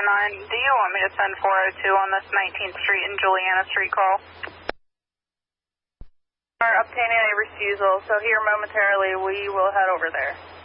Do you want me to send 402 on this 19th Street and Juliana Street call? Are obtaining a refusal, so here momentarily we will head over there.